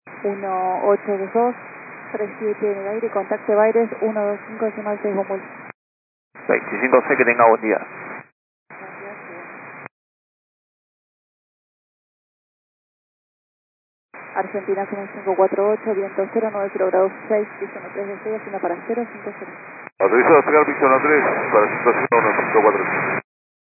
1822, 37 en el aire, contacte Baires, 125 decimal 6 Humboldt. 25C, que tenga buen día. Argentina 548, viento 0, 90 grados 6, piso 3 de 6, 1 para 0, 50. Autorizado a sacar piso 3 para situación 1543.